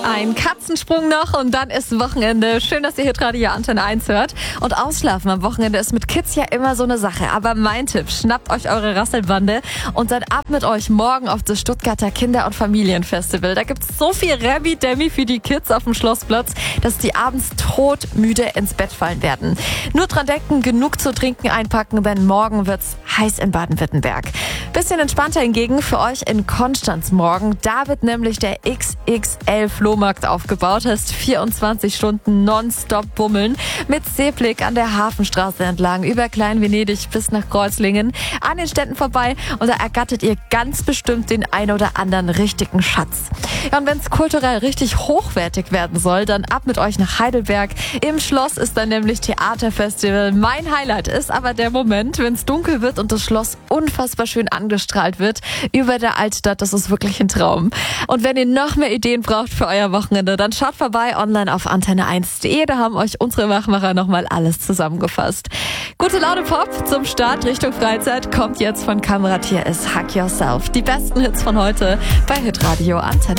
Ein Katzensprung noch und dann ist Wochenende. Schön, dass ihr Hitradio Antenne 1 hört. Und Ausschlafen am Wochenende ist mit Kids ja immer so eine Sache. Aber mein Tipp, schnappt euch eure Rasselbande und dann ab mit euch morgen auf das Stuttgarter Kinder- und Familienfestival. Da gibt's so viel Remi-Demi für die Kids auf dem Schlossplatz, dass die abends todmüde ins Bett fallen werden. Nur dran denken, genug zu trinken einpacken, denn morgen wird's heiß in Baden-Württemberg. Bisschen entspannter hingegen für euch in Konstanz morgen. Da wird nämlich der XXL Flohmarkt aufgebaut. Heißt 24 Stunden nonstop bummeln mit Seeblick an der Hafenstraße entlang über Klein-Venedig bis nach Kreuzlingen an den Ständen vorbei und da ergattert ihr ganz bestimmt den ein oder anderen richtigen Schatz. Ja, und wenn es kulturell richtig hochwertig werden soll, dann ab mit euch nach Heidelberg. Im Schloss ist dann nämlich Theaterfestival. Mein Highlight ist aber der Moment, wenn es dunkel wird und das Schloss unfassbar schön angestrahlt wird über der Altstadt. Das ist wirklich ein Traum. Und wenn ihr noch mehr Ideen braucht für euer Wochenende, dann schaut vorbei online auf antenne1.de. Da haben euch unsere Wachmacher nochmal alles zusammengefasst. Gute Laune Pop zum Start Richtung Freizeit kommt jetzt von Kamerad. Hier ist Hack Yourself. Die besten Hits von heute bei Hitradio Antenne.